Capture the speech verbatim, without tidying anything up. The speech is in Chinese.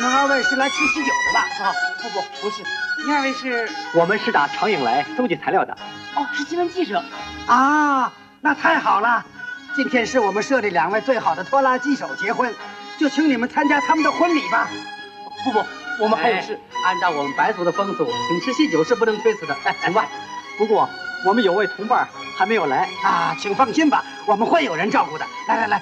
能二位是来吃喜酒的吧？ 啊，不不，不是，你二位是？ 我们是打长影来搜集材料的。 哦，是新闻记者。 啊，那太好了！今天是我们社里两位最好的拖拉机手结婚，就请你们参加他们的婚礼吧。 不不，我们还有事。 哎、按照我们白族的风俗，请吃喜酒是不能推辞的。 请吧。不过我们有位同伴还没有来啊，请放心吧，我们会有人照顾的。来来来。